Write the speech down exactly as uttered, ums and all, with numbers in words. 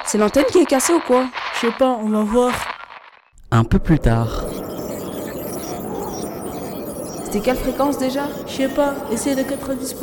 C'est l'antenne qui est cassée ou quoi? Je sais pas, on va voir. Un peu plus tard. C'était quelle fréquence déjà? Je sais pas, essaye de quatre-vingt-dix pour cent.